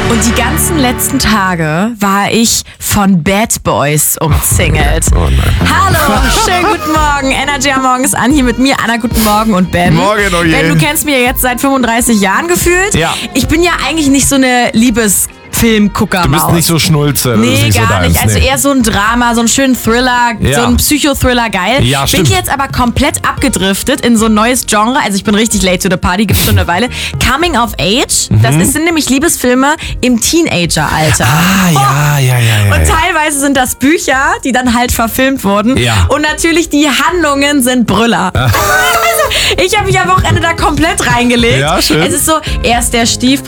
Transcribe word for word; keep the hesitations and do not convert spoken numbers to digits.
Und die ganzen letzten Tage war ich von Bad Boys umzingelt. Oh nein. Hallo, schönen guten Morgen. Energy am Morgen ist an, hier mit mir. Anna, guten Morgen und Ben. Morgen, oh je. Ben, du kennst mich ja jetzt seit fünfunddreißig Jahren gefühlt. Ja. Ich bin ja eigentlich nicht so eine Liebes... Filmgucker-Maus. Du bist nicht so Schnulze. Das Nee, ist nicht gar so deins, nicht. Also nee. eher so ein Drama, so einen schönen Thriller, Ja. so ein Psychothriller, geil. Ja, bin stimmt. ich jetzt aber komplett abgedriftet in so ein neues Genre. Also ich bin richtig late to the party, gibt's schon eine Weile. Coming of Age, das ist, sind nämlich Liebesfilme im Teenager-Alter. Ah, ja, ja, ja, ja. Und ja. teilweise sind das Bücher, die dann halt verfilmt wurden. Ja. Und natürlich die Handlungen sind Brüller. Also ich habe mich am Wochenende da komplett reingelegt. Ja, schön. Es ist so, erst der Stief